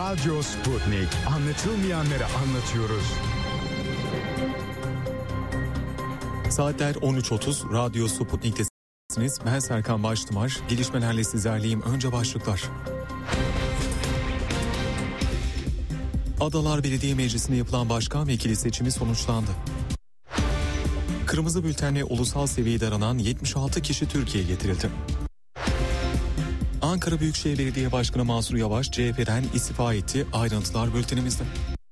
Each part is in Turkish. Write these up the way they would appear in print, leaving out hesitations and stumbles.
Radyo Sputnik. Anlatılmayanları anlatıyoruz. Saatler 13.30. Radyo Sputnik'tesiniz. Ben Serkan Baştımar. Gelişmelerle sizlerleyim. Önce başlıklar. Adalar Belediye Meclisi'nde yapılan başkan vekili seçimi sonuçlandı. Kırmızı bültenle ulusal seviyede aranan 76 kişi Türkiye'ye getirildi. Ankara Büyükşehir Belediye Başkanı Mansur Yavaş CHP'den istifa etti. Ayrıntılar bültenimizde.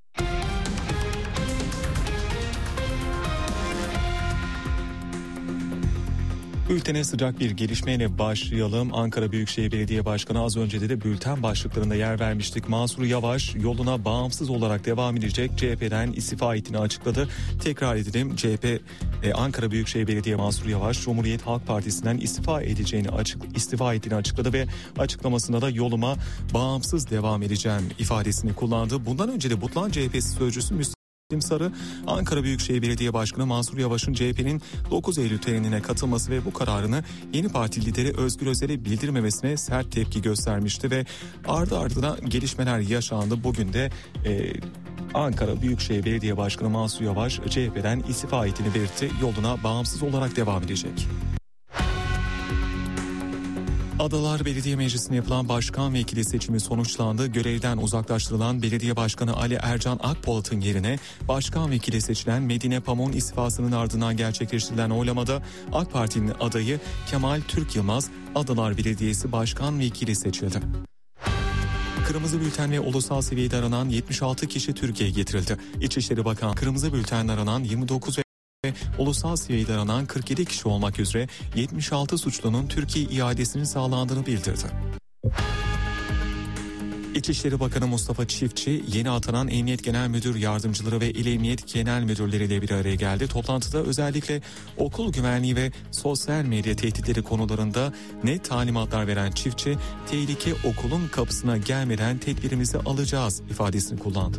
Bültene sıcak bir gelişmeyle başlayalım. Ankara Büyükşehir Belediye Başkanı az önce de bülten başlıklarında yer vermiştik. Mansur Yavaş yoluna bağımsız olarak devam edecek. CHP'den istifa ettiğini açıkladı. Tekrar edelim, CHP Ankara Büyükşehir Belediye Mansur Yavaş Cumhuriyet Halk Partisi'nden istifa ettiğini açıkladı ve açıklamasında da yoluma bağımsız devam edeceğim ifadesini kullandı. Bundan önce de Butlan CHP'si sözcüsü Sarı, Ankara Büyükşehir Belediye Başkanı Mansur Yavaş'ın CHP'nin 9 Eylül törenine katılması ve bu kararını yeni parti lideri Özgür Özel'e bildirmemesine sert tepki göstermişti ve ardı ardına gelişmeler yaşandı. Bugün de Ankara Büyükşehir Belediye Başkanı Mansur Yavaş CHP'den istifa ettiğini belirtti. Yoluna bağımsız olarak devam edecek. Adalar Belediye Meclisi'nde yapılan başkan vekili seçimi sonuçlandı. Görevden uzaklaştırılan Belediye Başkanı Ali Ercan Akpolat'ın yerine başkan vekili seçilen Medine Pamuk'un istifasının ardından gerçekleştirilen oylamada AK Parti'nin adayı Kemal Türk Yılmaz Adalar Belediyesi Başkan Vekili seçildi. Kırmızı bültenle ulusal seviyede aranan 76 kişi Türkiye'ye getirildi. İçişleri Bakanı kırmızı bültenle aranan 29 ve ulusal seviyede aranan 47 kişi olmak üzere 76 suçlunun Türkiye iadesinin sağlandığını bildirdi. İçişleri Bakanı Mustafa Çiftçi yeni atanan Emniyet Genel Müdür Yardımcıları ve İl Emniyet Genel Müdürleriyle bir araya geldi. Toplantıda özellikle okul güvenliği ve sosyal medya tehditleri konularında net talimatlar veren Çiftçi, tehlike okulun kapısına gelmeden tedbirimizi alacağız ifadesini kullandı.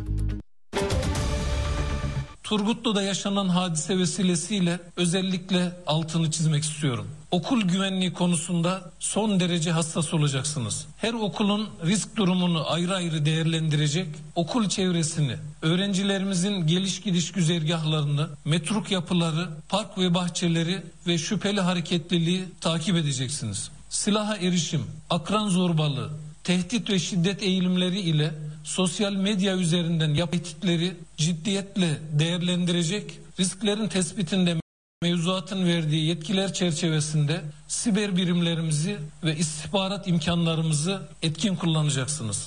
Turgutlu'da yaşanan hadise vesilesiyle özellikle altını çizmek istiyorum. Okul güvenliği konusunda son derece hassas olacaksınız. Her okulun risk durumunu ayrı ayrı değerlendirecek, okul çevresini, öğrencilerimizin geliş gidiş güzergahlarını, metruk yapıları, park ve bahçeleri ve şüpheli hareketliliği takip edeceksiniz. Silaha erişim, akran zorbalığı, tehdit ve şiddet eğilimleri ile sosyal medya üzerinden yapılan tehditleri ciddiyetle değerlendirecek, risklerin tespitinde mevzuatın verdiği yetkiler çerçevesinde siber birimlerimizi ve istihbarat imkanlarımızı etkin kullanacaksınız.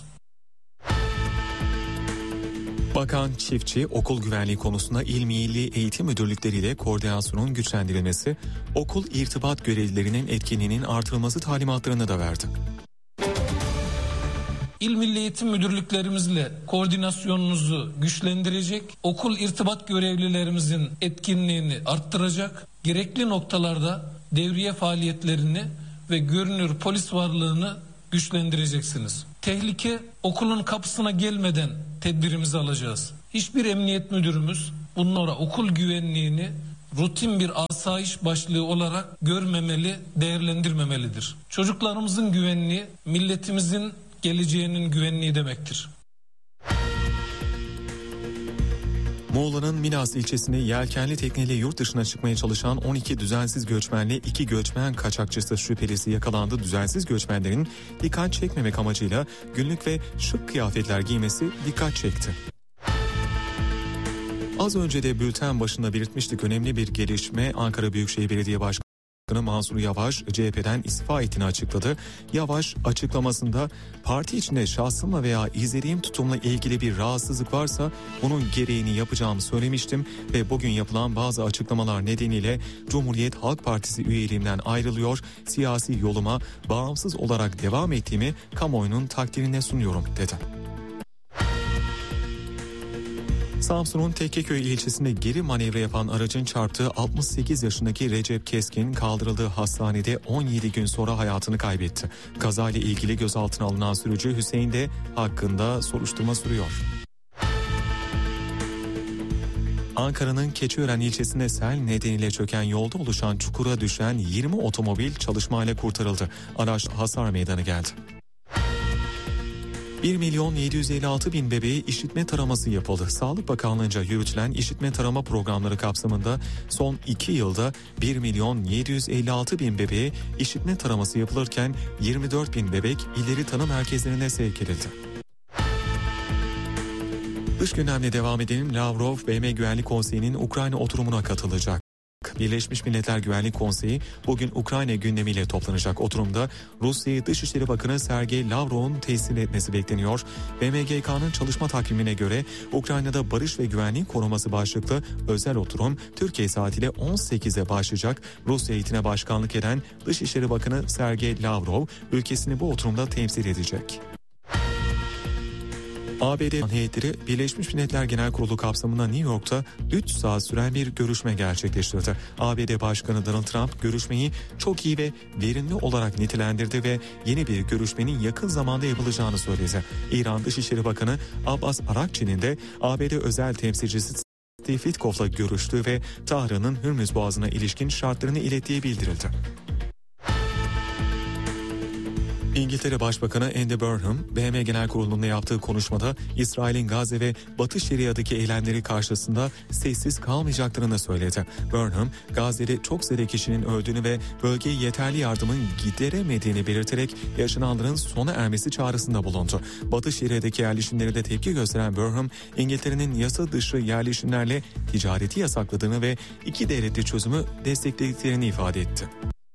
Bakan Çiftçi, okul güvenliği konusunda İl Milli Eğitim Müdürlükleriyle koordinasyonun güçlendirilmesi, okul irtibat görevlilerinin etkinliğinin artırılması talimatlarını da verdi. İl Milli Eğitim Müdürlüklerimizle koordinasyonunuzu güçlendirecek, okul irtibat görevlilerimizin etkinliğini arttıracak, gerekli noktalarda devriye faaliyetlerini ve görünür polis varlığını güçlendireceksiniz. Tehlike okulun kapısına gelmeden tedbirimizi alacağız. Hiçbir emniyet müdürümüz bunlara okul güvenliğini rutin bir asayiş başlığı olarak görmemeli, değerlendirmemelidir. Çocuklarımızın güvenliği, milletimizin geleceğinin güvenliği demektir. Muğla'nın Milas ilçesinde yelkenli tekneyle yurt dışına çıkmaya çalışan 12 düzensiz göçmenle 2 göçmen kaçakçısı şüphelisi yakalandı. Düzensiz göçmenlerin dikkat çekmemek amacıyla günlük ve şık kıyafetler giymesi dikkat çekti. Az önce de bülten başında belirtmiştik, önemli bir gelişme. Ankara Büyükşehir Belediye Başkanı Mansur Yavaş CHP'den istifa ettiğini açıkladı. Yavaş açıklamasında parti içinde şahsımla veya izlediğim tutumla ilgili bir rahatsızlık varsa bunun gereğini yapacağımı söylemiştim ve bugün yapılan bazı açıklamalar nedeniyle Cumhuriyet Halk Partisi üyeliğimden ayrılıyor, siyasi yoluma bağımsız olarak devam ettiğimi kamuoyunun takdirine sunuyorum dedi. Samsun'un Tekkeköy ilçesinde geri manevra yapan aracın çarptığı 68 yaşındaki Recep Keskin kaldırıldığı hastanede 17 gün sonra hayatını kaybetti. Kazayla ilgili gözaltına alınan sürücü Hüseyin de hakkında soruşturma sürüyor. Ankara'nın Keçiören ilçesinde sel nedeniyle çöken yolda oluşan çukura düşen 20 otomobil çalışmayla kurtarıldı. Araç hasar meydana geldi. 1.756.000 bebeğe işitme taraması yapıldı. Sağlık Bakanlığı'nca yürütülen işitme tarama programları kapsamında son 2 yılda 1.756.000 bebeğe işitme taraması yapılırken 24.000 bebek ileri tanı merkezlerine sevk edildi. Dış gündemle devam edelim. Lavrov, BM Güvenlik Konseyi'nin Ukrayna oturumuna katılacak. Birleşmiş Milletler Güvenlik Konseyi bugün Ukrayna gündemiyle toplanacak. Oturumda Rusya Dışişleri Bakanı Sergey Lavrov'un teslim etmesi bekleniyor. BMGK'nın çalışma takvimine göre Ukrayna'da barış ve güvenlik koruması başlıklı özel oturum Türkiye saatiyle 18'e başlayacak. Rusya heyetine başkanlık eden Dışişleri Bakanı Sergey Lavrov ülkesini bu oturumda temsil edecek. ABD heyetleri Birleşmiş Milletler Genel Kurulu kapsamında New York'ta 3 saat süren bir görüşme gerçekleştirdi. ABD Başkanı Donald Trump görüşmeyi çok iyi ve verimli olarak nitelendirdi ve yeni bir görüşmenin yakın zamanda yapılacağını söyledi. İran Dışişleri Bakanı Abbas Arakçı'nın de ABD özel temsilcisi Steve Witkoff'la görüştü ve Tahran'ın Hürmüz Boğazı'na ilişkin şartlarını ilettiği bildirildi. İngiltere Başbakanı Andy Burnham, BM Genel Kurulu'nda yaptığı konuşmada İsrail'in Gazze ve Batı Şeria'daki eylemleri karşısında sessiz kalmayacaklarını söyledi. Burnham, Gazze'de çok sayıda kişinin öldüğünü ve bölgeye yeterli yardımın gideremediğini belirterek yaşananların sona ermesi çağrısında bulundu. Batı Şeria'daki yerleşimlere de tepki gösteren Burnham, İngiltere'nin yasa dışı yerleşimlerle ticareti yasakladığını ve iki devletli çözümü desteklediklerini ifade etti.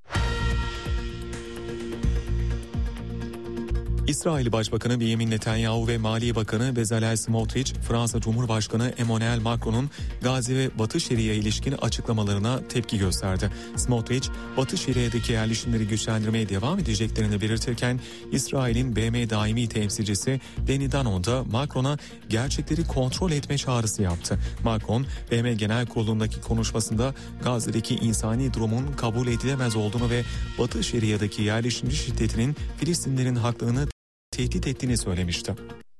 İsrail Başbakanı Benjamin Netanyahu ve Maliye Bakanı Bezalel Smotrich, Fransa Cumhurbaşkanı Emmanuel Macron'un Gazze ve Batı Şeria'ya ilişkin açıklamalarına tepki gösterdi. Smotrich, Batı Şeria'daki yerleşimleri güçlendirmeye devam edeceklerini belirtirken, İsrail'in BM daimi temsilcisi Danny Danon da Macron'a gerçekleri kontrol etme çağrısı yaptı. Macron, BM Genel Kurulu'ndaki konuşmasında Gazze'deki insani durumun kabul edilemez olduğunu ve Batı Şeria'daki yerleşimci şiddetinin Filistinlerin haklarını tehdit ettiğini söylemişti.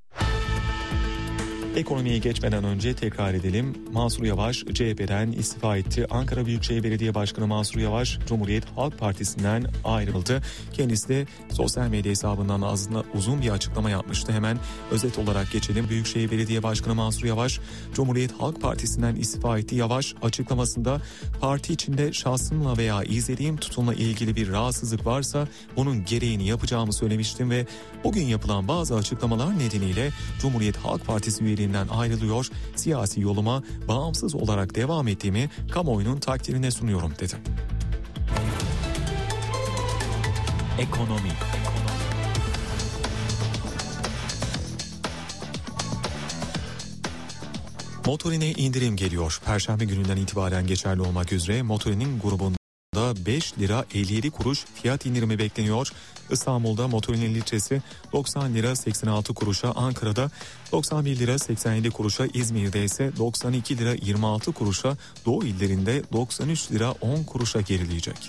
Ekonomiye geçmeden önce tekrar edelim. Mansur Yavaş CHP'den istifa etti. Ankara Büyükşehir Belediye Başkanı Mansur Yavaş Cumhuriyet Halk Partisi'nden ayrıldı. Kendisi de sosyal medya hesabından aslında uzun bir açıklama yapmıştı. Hemen özet olarak geçelim. Büyükşehir Belediye Başkanı Mansur Yavaş Cumhuriyet Halk Partisi'nden istifa etti. Yavaş açıklamasında parti içinde şahsımla veya izlediğim tutumla ilgili bir rahatsızlık varsa bunun gereğini yapacağımı söylemiştim ve bugün yapılan bazı açıklamalar nedeniyle Cumhuriyet Halk Partisi üyeliği ayrılıyor, siyasi yoluma bağımsız olarak devam ettiğimi kamuoyunun takdirine sunuyorum dedi. Ekonomi. Motorine indirim geliyor. Perşembe gününden itibaren geçerli olmak üzere Motorine'in grubunda 5 lira 57 kuruş fiyat indirimi bekleniyor. İstanbul'da Motorine litresi 90 lira 86 kuruşa, Ankara'da 91 lira 87 kuruşa, İzmir'de ise 92 lira 26 kuruşa, Doğu illerinde 93 lira 10 kuruşa gerileyecek.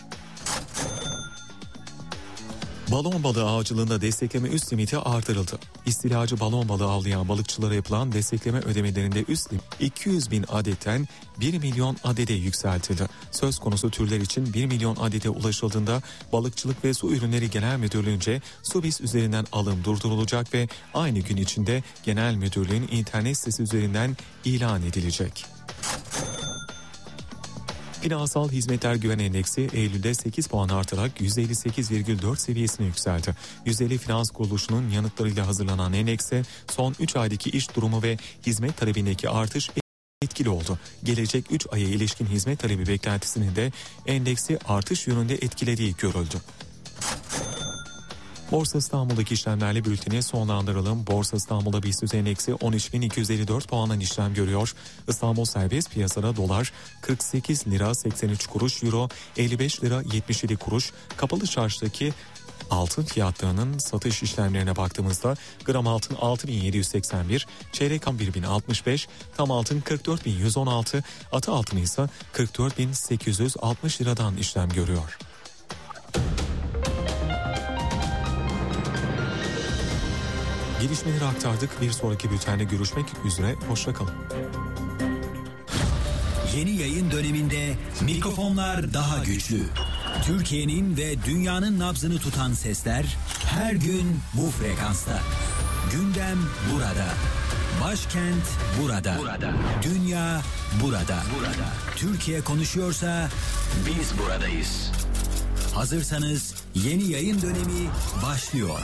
Balon balığı avcılığında destekleme üst limiti artırıldı. İstilacı balon balığı avlayan balıkçılara yapılan destekleme ödemelerinde üst limit 200 bin adetten 1 milyon adede yükseltildi. Söz konusu türler için 1 milyon adete ulaşıldığında Balıkçılık ve Su Ürünleri Genel Müdürlüğü'nce Subis üzerinden alım durdurulacak ve aynı gün içinde Genel Müdürlüğün internet sitesi üzerinden ilan edilecek. Finansal Hizmetler Güven Endeksi Eylül'de 8 puan artarak 158,4 seviyesine yükseldi. 150 Finans Kuruluşu'nun yanıtlarıyla hazırlanan endekse son 3 aydaki iş durumu ve hizmet talebindeki artış etkili oldu. Gelecek 3 aya ilişkin hizmet talebi beklentisinin de endeksi artış yönünde etkilediği görüldü. Borsa İstanbul'daki işlemlerle bülteni sonlandıralım. Borsa İstanbul'da BIST endeksi 13.254 puandan işlem görüyor. İstanbul serbest piyasada dolar 48 lira 83 kuruş, euro 55 lira 77 kuruş. Kapalı çarşıdaki altın fiyatlarının satış işlemlerine baktığımızda gram altın 6.781, çeyrek altın 1.065, tam altın 44.116, atı altın ise 44.860 liradan işlem görüyor. Gelişmeleri aktardık. Bir sonraki bültende görüşmek üzere. Hoşça kalın. Yeni yayın döneminde mikrofonlar daha güçlü. Türkiye'nin ve dünyanın nabzını tutan sesler Her gün bu frekansta. Gündem burada. Başkent burada. Dünya burada. Türkiye konuşuyorsa biz buradayız. Hazırsanız yeni yayın dönemi başlıyor.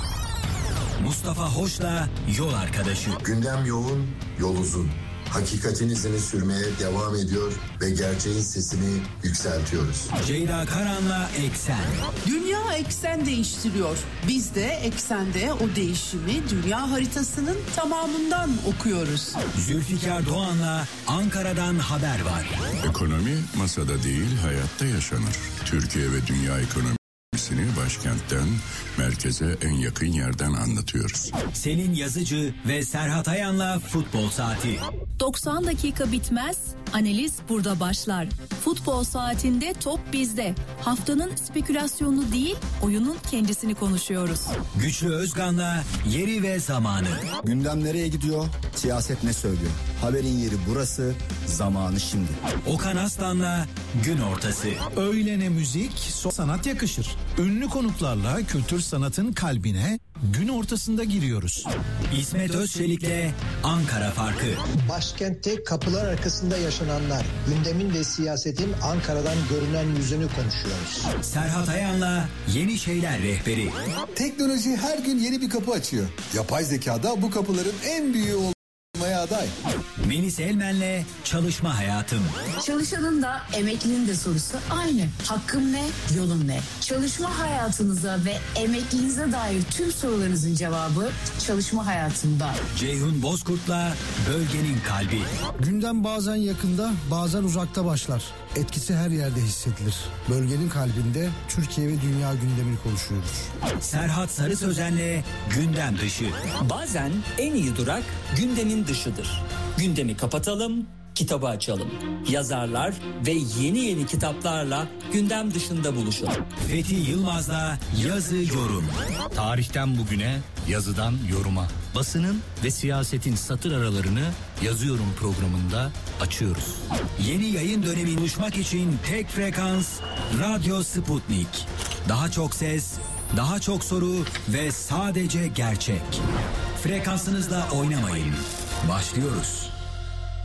Mustafa Hoş'la Yol Arkadaşı. Gündem yoğun, yol uzun. Hakikatin izini sürmeye devam ediyor ve gerçeğin sesini yükseltiyoruz. Ceyda Karan'la Eksen. Dünya eksen değiştiriyor. Biz de eksende o değişimi dünya haritasının tamamından okuyoruz. Zülfikar Doğan'la Ankara'dan haber var. Ekonomi masada değil, hayatta yaşanır. Türkiye ve dünya ekonomisini başkentten merkeze en yakın yerden anlatıyoruz. Selin Yazıcı ve Serhat Ayan'la Futbol Saati. 90 dakika bitmez, analiz burada başlar. Futbol saatinde top bizde. Haftanın spekülasyonunu değil, oyunun kendisini konuşuyoruz. Güçlü Özgan'la Yeri ve Zamanı. Gündem nereye gidiyor? Siyaset ne söylüyor? Haberin yeri burası, zamanı şimdi. Okan Aslan'la Gün Ortası. Öğlene müzik, sanat yakışır. Ünlü konuklarla kültür sanatın kalbine gün ortasında giriyoruz. İsmet Özçelik'le Ankara Farkı. Başkentte kapılar arkasında yaşananlar, gündemin ve siyasetin Ankara'dan görünen yüzünü konuşuyoruz. Serhat Ayan'la Yeni Şeyler Rehberi. Teknoloji her gün yeni bir kapı açıyor. Yapay zeka da bu kapıların en büyüğü olmaya aday. Melis Elmen'le Çalışma Hayatım. Çalışanın da emeklinin de sorusu aynı. Hakkım ne, yolum ne? Çalışma hayatınıza ve emekliliğinize dair tüm sorularınızın cevabı çalışma hayatında. Ceyhun Bozkurt'la Bölgenin Kalbi. Gündem bazen yakında, bazen uzakta başlar. Etkisi her yerde hissedilir. Bölgenin kalbinde Türkiye ve dünya gündemini konuşuyoruz. Serhat Sarı Sözen'le Gündem Dışı. Bazen en iyi durak gündemin dışıdır. Gündemi kapatalım, kitabı açalım. Yazarlar ve yeni kitaplarla gündem dışında buluşalım. Fethi Yılmaz'la Yazı Yorum. Tarihten bugüne, yazıdan yoruma. Basının ve siyasetin satır aralarını Yazıyorum programında açıyoruz. Yeni yayın dönemi buluşmak için tek frekans Radyo Sputnik. Daha çok ses, daha çok soru ve sadece gerçek. Frekansınızla oynamayın. Başlıyoruz.